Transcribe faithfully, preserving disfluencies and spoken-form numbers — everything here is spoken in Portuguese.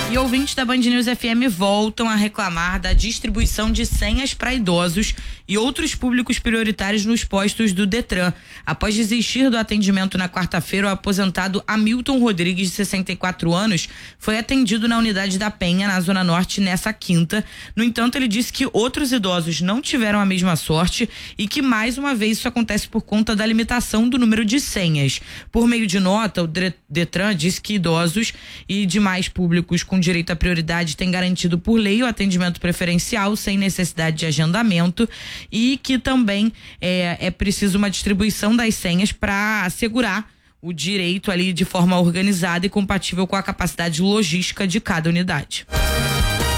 E ouvintes da Band News F M voltam a reclamar da distribuição de senhas para idosos e outros públicos prioritários nos postos do Detran. Após desistir do atendimento na quarta-feira, o aposentado Hamilton Rodrigues, de sessenta e quatro anos, foi atendido na unidade da Penha, na Zona Norte, nessa quinta. No entanto, ele disse que outros idosos não tiveram a mesma sorte e que, mais uma vez, isso acontece por conta da limitação do número de senhas. Por meio de nota, o Detran disse que idosos e demais públicos com direito à prioridade têm garantido por lei o atendimento preferencial sem necessidade de agendamento e que também é, é preciso uma distribuição das senhas para assegurar o direito ali de forma organizada e compatível com a capacidade logística de cada unidade.